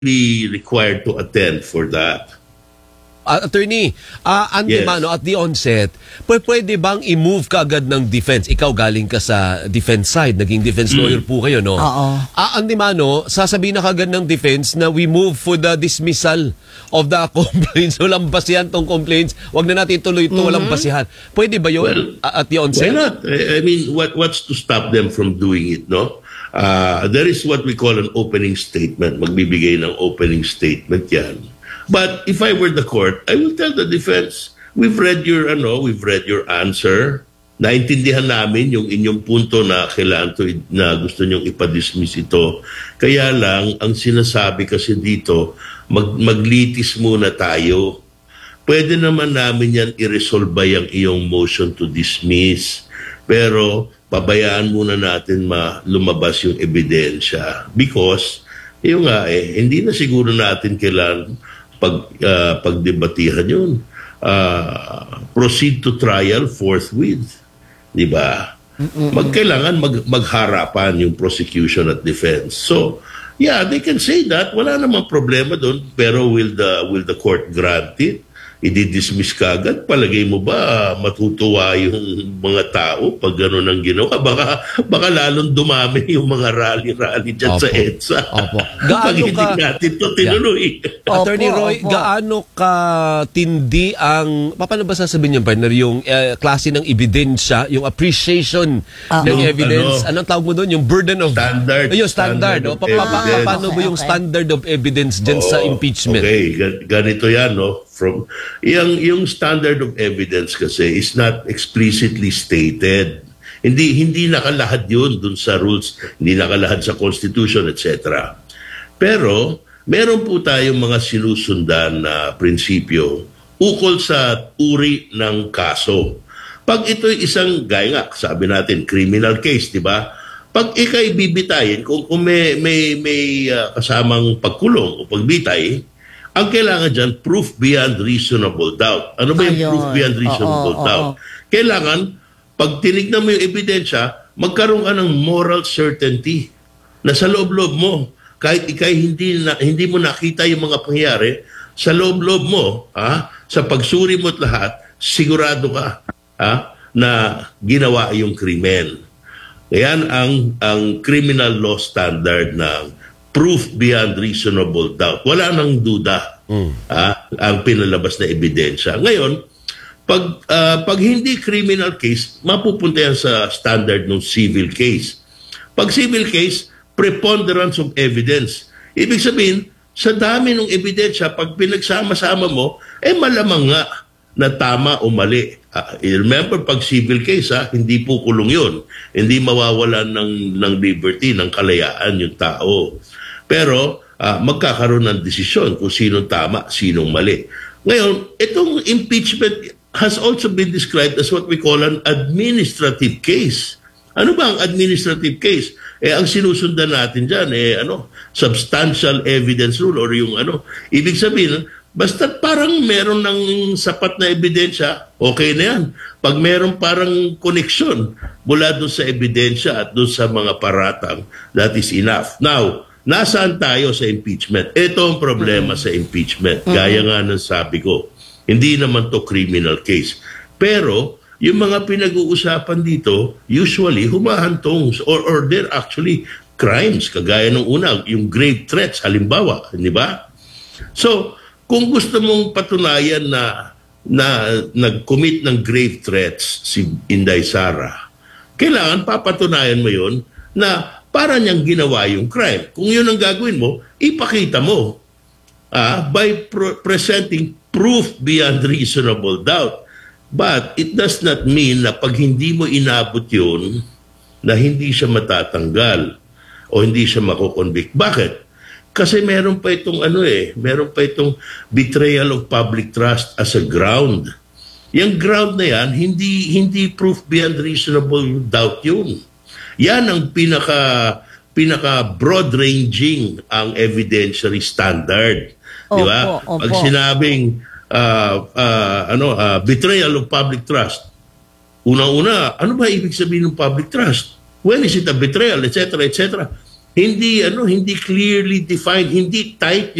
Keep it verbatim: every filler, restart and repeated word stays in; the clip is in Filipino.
be required to attend for that. Uh, attorney, uh, Andy Yes. Mano, at the onset, pw- pwede bang i-move ka agad ng defense? Ikaw galing ka sa defense side, naging defense lawyer po kayo, no? Oo. Uh, Andy Mano, sasabihin na kagad ng defense na we move for the dismissal of the complaints. Walang basihan tong complaints. Wag na natin tuloy ito, walang basihan. Pwede ba yun Well, uh, at the onset? Why not? I I mean, what what's to stop them from doing it, no? Uh, there is what we call an opening statement. Magbibigay ng opening statement yan. But if I were the court, I will tell the defense, we've read your, ano, we've read your answer. Naintindihan namin yung inyong punto na kailangan to, na gusto nyong ipadismiss ito. Kaya lang, ang sinasabi kasi dito, mag, maglitis muna tayo. Pwede naman namin yan i-resolve yung iyong motion to dismiss. Pero pabayaan muna natin ma lumabas yung ebidensya. Because, yung nga eh, hindi na siguro natin kailangan pag uh, pagdebatihan yun. Uh, proceed to trial forthwith. Di ba? Magkailangan mag, magharapan yung prosecution at defense. So, yeah, they can say that. Wala namang problema doon. Pero will the, will the court grant it? I-dismiss ka agad? Palagay mo ba matutuwa yung mga tao pag gano'n ang ginawa? Baka, baka lalong dumami yung mga rally-rally dyan Opo. sa EDSA. Opo. Pag Gaano hindi ka- natin ito tinuloy. Opo, Attorney Roy, opo. gaano ka tindi ang, paano ba sasabihin niyo, partner, yung uh, klase ng ebidensya, yung appreciation Ah. ng Yung evidence, ano, anong tawag mo doon? Yung burden of... Standard. Ayun, standard. Standard no? of Pa- pa- pa- evidence. paano ba Okay, yung okay. standard of evidence dyan sa Oo, impeachment? Okay, Gan- ganito yan, no? From, yung, yung standard of evidence kasi is not explicitly stated. Hindi hindi nakalahad yun dun sa rules, hindi nakalahad sa Constitution, et cetera. Pero, meron po tayong mga sinusundan na prinsipyo ukol sa uri ng kaso. Pag ito'y isang, gaya nga, sabi natin, criminal case, di ba? Pag ikay bibitayin, kung, kung may, may, may uh, kasamang pagkulong o pagbitay, ang kailangan dyan, proof beyond reasonable doubt. Ano ba yung Ayun. proof beyond reasonable Oo, oo, doubt? oo. Kailangan, pag tinignan mo yung ebidensya, magkaroon ka ng moral certainty na sa loob-loob mo, kahit ikay hindi, na, hindi mo nakita yung mga pangyayari, sa loob-loob mo, ha, sa pagsuri mo at lahat, sigurado ka ha, na ginawa yung krimen. Yan ang, ang criminal law standard ng proof beyond reasonable doubt. Wala nang duda mm. ah, ang pinalabas na ebidensya. Ngayon, pag, uh, pag hindi criminal case, mapupunta yan sa standard ng civil case. Pag civil case, preponderance of evidence. Ibig sabihin, sa dami ng ebidensya, pag pinagsama-sama mo, eh malamang nga na tama o mali. Uh, remember, pag civil case, ha, hindi po kulong yun. Hindi mawawalan ng, ng liberty, ng kalayaan yung tao. Pero uh, magkakaroon ng desisyon kung sinong tama, sinong mali. Ngayon, itong impeachment has also been described as what we call an administrative case. Ano ba ang administrative case? Eh, ang sinusundan natin dyan, eh, ano, substantial evidence rule or yung ano. Ibig sabihin, basta parang meron ng sapat na ebidensya, okay na yan. Pag meron parang connection mula doon sa ebidensya at doon sa mga paratang, that is enough. Now, nasaan tayo sa impeachment? Ito ang problema mm-hmm. sa impeachment. Gaya nga ng sabi ko, hindi naman to criminal case. Pero, yung mga pinag-uusapan dito, usually humahantong or, or they're actually crimes. Kagaya ng una, yung grave threats, halimbawa, di ba? So, kung gusto mong patunayan na, na nag-commit ng grave threats si Inday Sara, kailangan papatunayan mo yun na para niyang ginawa yung crime. Kung yun ang gagawin mo, ipakita mo ah, by pro- presenting proof beyond reasonable doubt. But it does not mean na pag hindi mo inabot yun, na hindi siya matatanggal o hindi siya makukonvict. Bakit? Kasi meron pa itong ano eh, meron pa itong betrayal of public trust as a ground. Yung ground na yan, hindi, hindi proof beyond reasonable doubt yun. Yan ang pinaka pinaka broad ranging ang evidentiary standard. Di ba? Opo, opo. Pag sinabing uh, uh, ano uh, betrayal of public trust, unang-una, ano ba ibig sabihin ng public trust? When is it a betrayal, et cetera, et cetera? hindi ano, hindi clearly defined, hindi tight